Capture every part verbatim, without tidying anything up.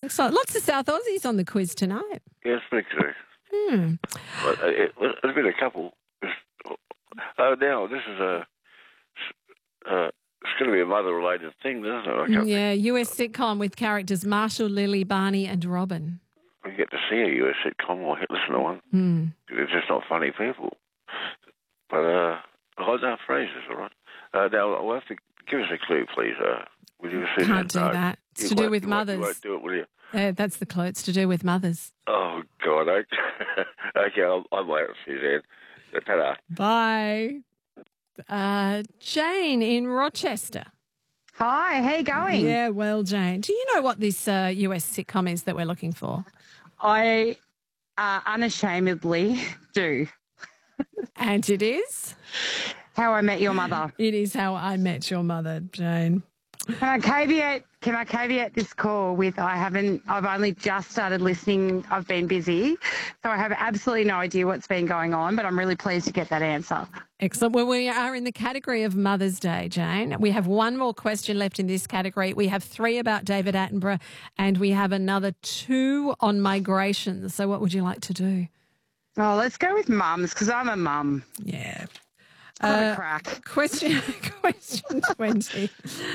Excellent. Lots of South Aussies on the quiz tonight. Yes, me too. Hmm. But uh, it, there's been a couple. Oh, now this is a. Uh, it's going to be a mother-related thing, isn't it? I can't Yeah, U S sitcom with characters Marshall, Lily, Barney and Robin. think we get to see a U S sitcom or listen to one. Hmm. It's just not funny people. But uh, oh, no, phrases, all right. Uh, now, I'll have to give us a clue, please. Uh, will you see Can't do no, that. It's you to do won't- with you won't- mothers. You won't do it, will you? Uh, that's the clue. It's to do with mothers. Oh, God. Okay, okay I'll, I'll wait and see then. Ta-da. Bye. Uh, Jane in Rochester. Hi, how you going? Yeah, well, Jane, do you know what this uh, U S sitcom is that we're looking for? I uh, unashamedly do. And it is? How I Met Your Mother. It is How I Met Your Mother, Jane. Can I caveat? Can I caveat this call with I haven't? I've only just started listening. I've been busy, so I have absolutely no idea what's been going on. But I'm really pleased to get that answer. Excellent. Well, we are in the category of Mother's Day, Jane. We have one more question left in this category. We have three about David Attenborough, and we have another two on migration. So, what would you like to do? Oh, let's go with mums because I'm a mum. Yeah. What Uh, a crack. Question, question twenty.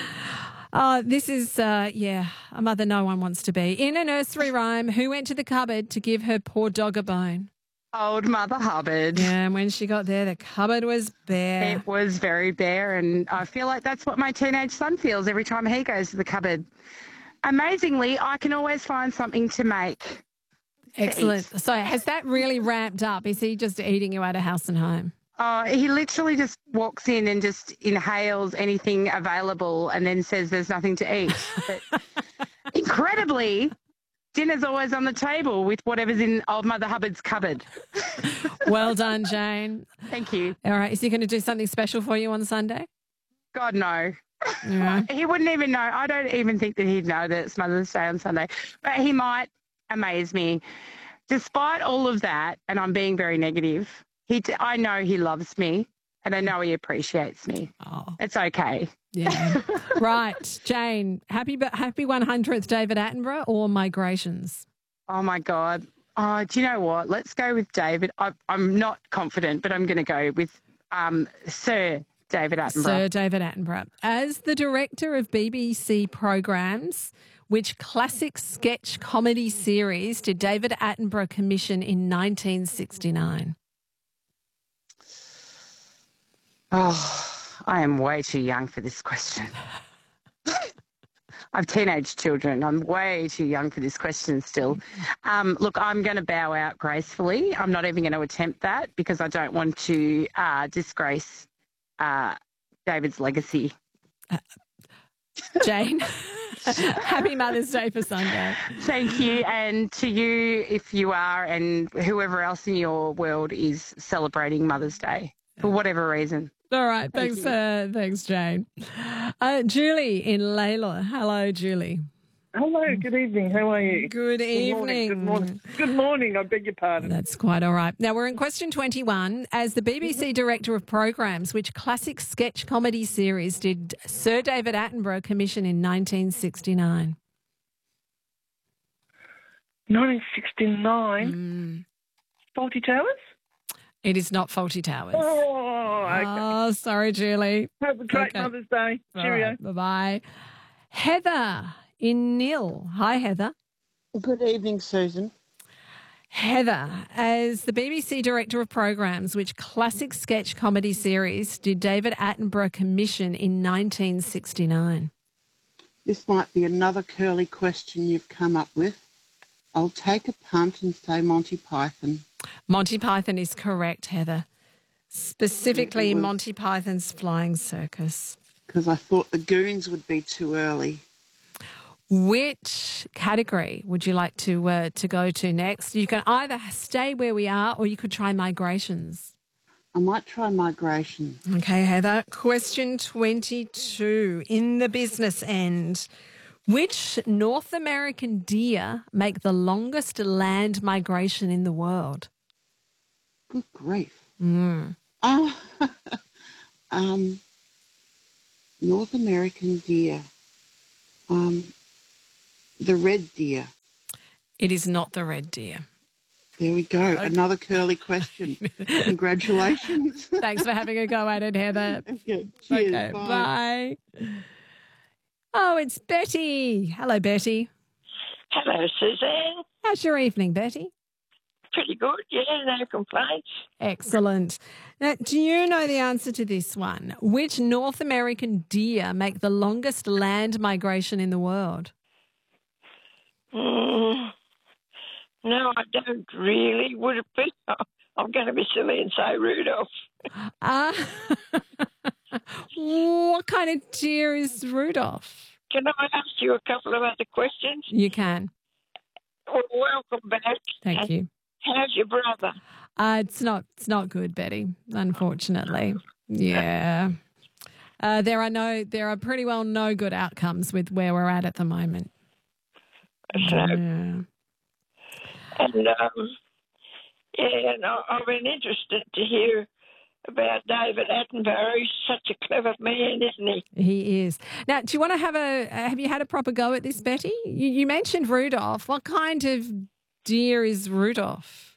Uh, this is, uh, yeah, a mother no one wants to be. In a nursery rhyme, who went to the cupboard to give her poor dog a bone? Old Mother Hubbard. Yeah, and when she got there, the cupboard was bare. It was very bare, and I feel like that's what my teenage son feels every time he goes to the cupboard. Amazingly, I can always find something to make. Excellent. So has that really ramped up? Is he just eating you out of house and home? Uh, he literally just walks in and just inhales anything available and then says there's nothing to eat. But incredibly, dinner's always on the table with whatever's in Old Mother Hubbard's cupboard. Well done, Jane. Thank you. All right. Is he going to do something special for you on Sunday? God, no. Yeah. He wouldn't even know. I don't even think that he'd know that it's Mother's Day on Sunday. But he might amaze me. Despite all of that, and I'm being very negative, he, t- I know he loves me and I know he appreciates me. Oh, It's okay. yeah. Right. Jane, happy happy one hundredth David Attenborough or migrations? Oh, my God. Oh, do you know what? Let's go with David. I, I'm not confident, but I'm going to go with um, Sir David Attenborough. Sir David Attenborough. As the director of B B C programs, which classic sketch comedy series did David Attenborough commission in nineteen sixty-nine? Oh, I am way too young for this question. I've teenage children. I'm way too young for this question still. Um, look, I'm going to bow out gracefully. I'm not even going to attempt that because I don't want to uh, disgrace uh, David's legacy. Jane, happy Mother's Day for Sunday. Thank you. And to you, if you are, and whoever else in your world is celebrating Mother's Day for whatever reason. All right. Thank Thanks, you. uh, thanks, Jane. Uh, Julie in Layla. Hello, Julie. Hello, good evening. How are you? Good evening. Good morning. Good morning. Good morning. I beg your pardon. That's quite all right. Now, we're in question twenty-one. As the B B C Director of Programs, which classic sketch comedy series did Sir David Attenborough commission in nineteen sixty-nine? nineteen sixty-nine. Mm. Faulty Towers? It is not Faulty Towers. Oh, okay. Oh, sorry, Julie. Have a great okay. Mother's Day. All Cheerio. right, bye-bye. Heather in Nil. Hi, Heather. Good evening, Susan. Heather, as the B B C Director of Programs, which classic sketch comedy series did David Attenborough commission in nineteen sixty-nine? This might be another curly question you've come up with. I'll take a punt and say Monty Python. Monty Python is correct, Heather. Specifically, It was- Monty Python's Flying Circus. Because I thought the Goons would be too early. Which category would you like to uh, to go to next? You can either stay where we are or you could try migrations. I might try migration. Okay, Heather. Question twenty-two. In the business end, which North American deer make the longest land migration in the world? Good grief. Mm. Oh, um, North American deer. Um, the red deer. It is not the red deer. There we go. Another curly question. Congratulations. Thanks for having a go at it, Heather. Okay, cheers. Okay, bye. bye. Oh, it's Betty. Hello, Betty. Hello, Suzanne. How's your evening, Betty? Pretty good, yeah, no complaints. Excellent. Now, do you know the answer to this one? Which North American deer make the longest land migration in the world? Mm, no, I don't really. Would it be? I'm going to be silly and say Rudolph. Uh, what kind of deer is Rudolph? Can I ask you a couple of other questions? You can. Well, welcome back. Thank And you. How's your brother? Uh, it's not. It's not good, Betty. Unfortunately, yeah. Uh, there are no. There are pretty well no good outcomes with where we're at at the moment. So, Yeah. and um, yeah, and I- I've been interested to hear about David Attenborough. He's such a clever man, isn't he? He is. Now, do you want to have a? Have you had a proper go at this, Betty? You, you mentioned Rudolph. What kind of deer is Rudolph?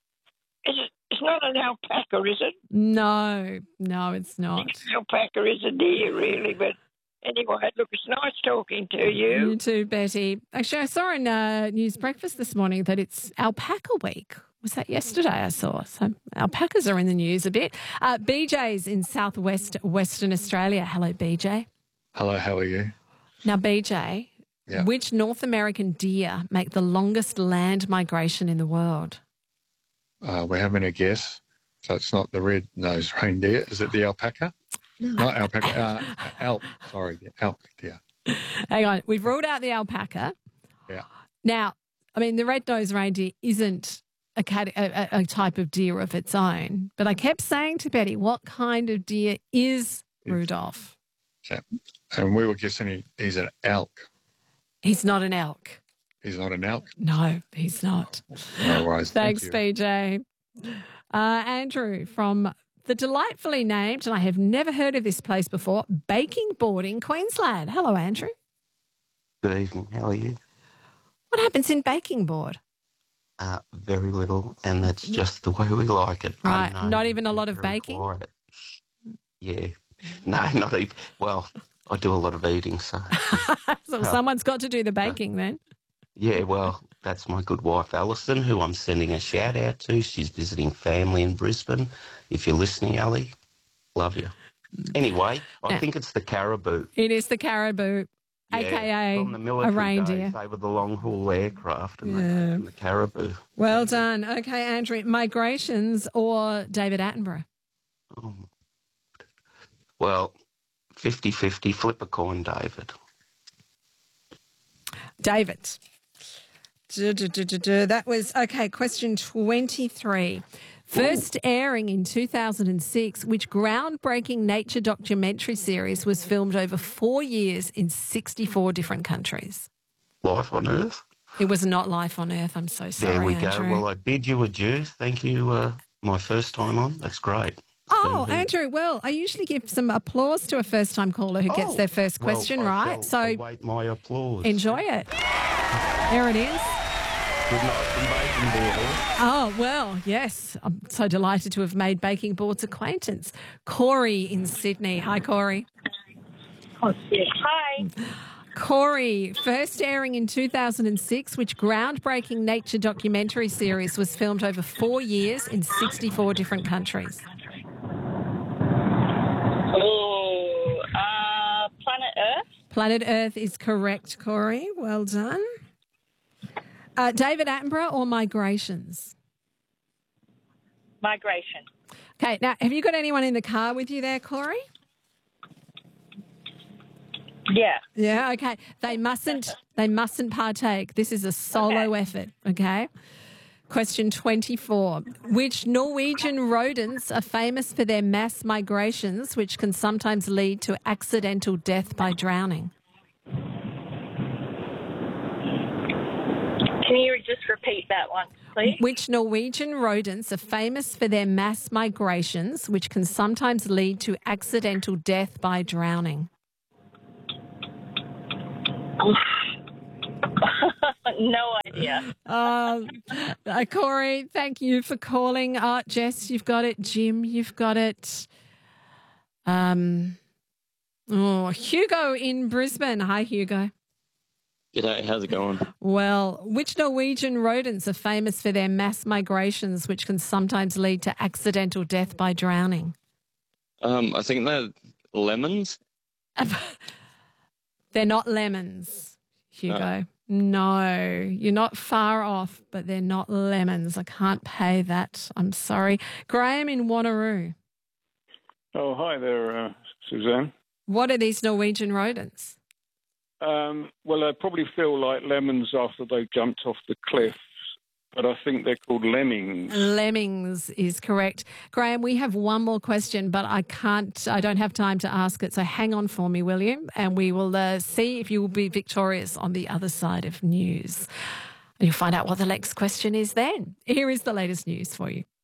Is it, it's not an alpaca, is it? No, no, it's not. Alpaca is a deer, really, but anyway, look, it's nice talking to you. You too, Betty. Actually, I saw in uh, News Breakfast this morning that it's Alpaca Week. Was that yesterday I saw? So alpacas are in the news a bit. Uh, B J's in southwest Western Australia. Hello, B J. Hello, how are you? Now, B J, Yeah. which North American deer make the longest land migration in the world? Uh, we're having a guess. So it's not the red-nosed reindeer. Is it the alpaca? Not alpaca. Uh, elk. Sorry, the elk deer. Hang on. We've ruled out the alpaca. Yeah. Now, I mean, the red-nosed reindeer isn't a, cat- a, a type of deer of its own. But I kept saying to Betty, what kind of deer is Rudolph? So, and we were guessing he, he's an elk. He's not an elk. He's not an elk. No, he's not. No worries. Thanks, Thank you. B J. Uh, Andrew from the delightfully named, and I have never heard of this place before, Baking Board in Queensland. Hello, Andrew. Good evening. How are you? What happens in Baking Board? Uh, very little, and that's just the way we like it. Right, Unknown, not even a lot of very baking? quiet. Yeah. No, not even. Well, I do a lot of eating, so. So someone's got to do the baking then. Yeah, well, that's my good wife, Alison, who I'm sending a shout out to. She's visiting family in Brisbane. If you're listening, Ali, love you. Anyway, I Yeah. think it's the caribou. It is the caribou, Yeah, A K A from the a military reindeer. days, they were the long haul aircraft and, the, Yeah. and the caribou. Well done. Okay, Andrew, migrations or David Attenborough? Oh. Well, fifty-fifty, flip a coin, David. David. Du- du- du- du- du. That was, okay, question twenty-three. First airing in two thousand six, which groundbreaking nature documentary series was filmed over four years in sixty-four different countries? Life on Earth. It was not Life on Earth. I'm so sorry, There we Andrew. go. Well, I bid you adieu. Thank you. Uh, my first time on. That's great. Oh, Been here. Andrew, well, I usually give some applause to a first-time caller who gets Oh, their first well, question I right. shall So await my applause. enjoy it. There it is. Good night from Baking Board. Oh, well, yes. I'm so delighted to have made Baking Board's acquaintance. Corey in Sydney. Hi, Corey. Oh, yeah. Hi. Corey, first airing in two thousand six, which groundbreaking nature documentary series was filmed over four years in sixty-four different countries? Oh, uh, Planet Earth. Planet Earth is correct, Corey. Well done. Uh, David Attenborough or Migrations? Migration. Okay, now, have you got anyone in the car with you there, Corey? Yeah. Yeah, okay. They mustn't they mustn't partake. This is a solo Okay. effort, okay? Question twenty-four. Which Norwegian rodents are famous for their mass migrations, which can sometimes lead to accidental death by drowning? Can you just repeat that one, please? Which Norwegian rodents are famous for their mass migrations, which can sometimes lead to accidental death by drowning? No idea. here. Um, uh, Corey, thank you for calling. Uh, Jess, you've got it. Jim, you've got it. Um, oh, Hugo in Brisbane. Hi, Hugo. G'day, how's it going? Well, which Norwegian rodents are famous for their mass migrations, which can sometimes lead to accidental death by drowning? Um, I think they're lemons. They're not lemons, Hugo. No. No, you're not far off, but they're not lemons. I can't pay that. I'm sorry. Graham in Wanneroo. Oh, hi there, uh, Suzanne. What are these Norwegian rodents? Um, well, they probably feel like lemons after they jumped off the cliffs, but I think they're called lemmings. Lemmings is correct. Graham, we have one more question, but I can't, I don't have time to ask it. So hang on for me, will you? And we will uh, see if you will be victorious on the other side of news. And you'll find out what the next question is then. Here is the latest news for you.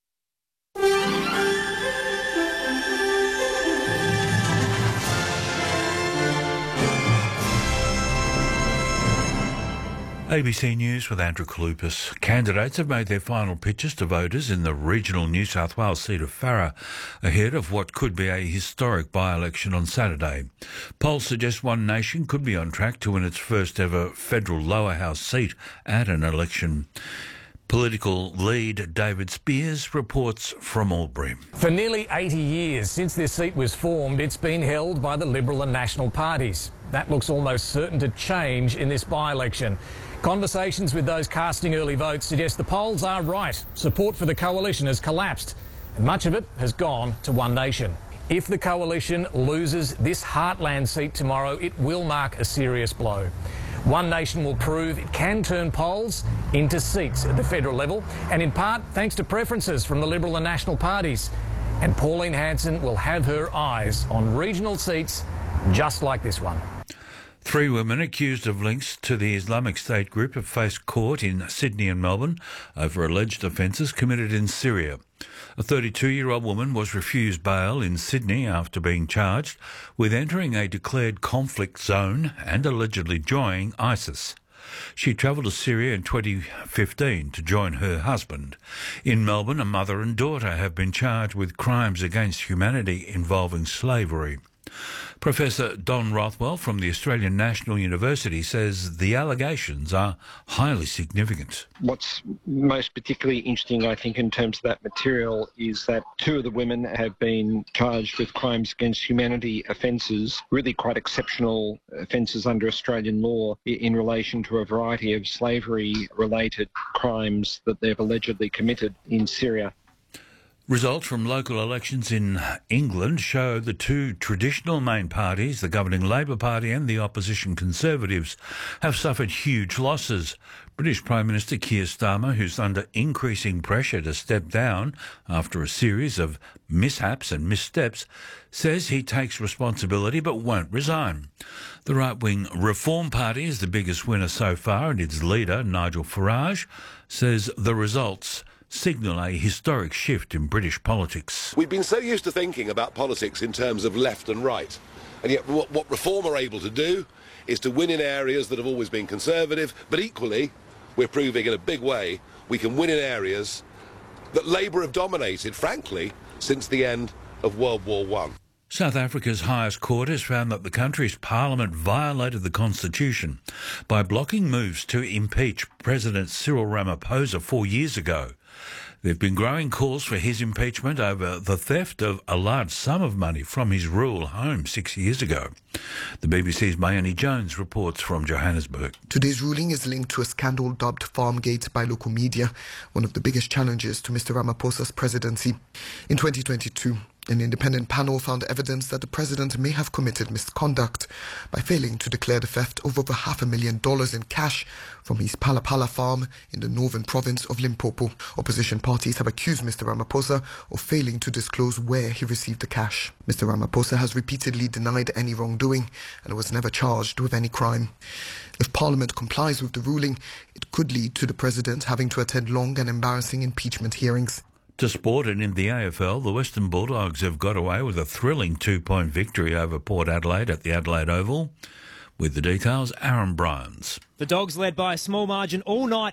A B C News with Andrew Kalupas. Candidates have made their final pitches to voters in the regional New South Wales seat of Farrer, ahead of what could be a historic by-election on Saturday. Polls suggest One Nation could be on track to win its first ever federal lower house seat at an election. Political lead David Spears reports from Albury. For nearly eighty years since this seat was formed, it's been held by the Liberal and National parties. That looks almost certain to change in this by-election. Conversations with those casting early votes suggest the polls are right. Support for the coalition has collapsed, and much of it has gone to One Nation. If the coalition loses this heartland seat tomorrow, it will mark a serious blow. One Nation will prove it can turn polls into seats at the federal level, and in part thanks to preferences from the Liberal and National parties. And Pauline Hanson will have her eyes on regional seats just like this one. Three women accused of links to the Islamic State group have faced court in Sydney and Melbourne over alleged offences committed in Syria. A thirty-two-year-old woman was refused bail in Sydney after being charged with entering a declared conflict zone and allegedly joining ISIS. She travelled to Syria in twenty fifteen to join her husband. In Melbourne, a mother and daughter have been charged with crimes against humanity involving slavery. Professor Don Rothwell from the Australian National University says the allegations are highly significant. What's most particularly interesting, I think, in terms of that material is that two of the women have been charged with crimes against humanity offences, really quite exceptional offences under Australian law in relation to a variety of slavery-related crimes that they've allegedly committed in Syria. Results from local elections in England show the two traditional main parties, the governing Labor Party and the opposition Conservatives, have suffered huge losses. British Prime Minister Keir Starmer, who's under increasing pressure to step down after a series of mishaps and missteps, says he takes responsibility but won't resign. The right-wing Reform Party is the biggest winner so far, and its leader, Nigel Farage, says the results signal a historic shift in British politics. We've been so used to thinking about politics in terms of left and right, and yet what, what Reform are able to do is to win in areas that have always been conservative, but equally we're proving in a big way we can win in areas that Labour have dominated, frankly, since the end of World War One. South Africa's highest court has found that the country's parliament violated the constitution by blocking moves to impeach President Cyril Ramaphosa four years ago. There have been growing calls for his impeachment over the theft of a large sum of money from his rural home six years ago. The B B C's Mayoni Jones reports from Johannesburg. Today's ruling is linked to a scandal dubbed Farmgate by local media, one of the biggest challenges to Mister Ramaphosa's presidency. In twenty twenty-two, an independent panel found evidence that the president may have committed misconduct by failing to declare the theft of over half a million dollars in cash from his Palapala farm in the northern province of Limpopo. Opposition parties have accused Mister Ramaphosa of failing to disclose where he received the cash. Mister Ramaphosa has repeatedly denied any wrongdoing and was never charged with any crime. If Parliament complies with the ruling, it could lead to the president having to attend long and embarrassing impeachment hearings. To sport, and in the A F L, the Western Bulldogs have got away with a thrilling two-point victory over Port Adelaide at the Adelaide Oval. With the details, Aaron Bryans. The Dogs led by a small margin all night